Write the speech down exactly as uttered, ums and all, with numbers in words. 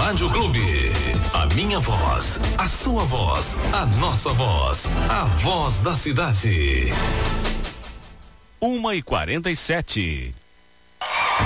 Rádio Clube. A minha voz, a sua voz, a nossa voz, a voz da cidade. Uma e quarenta e sete.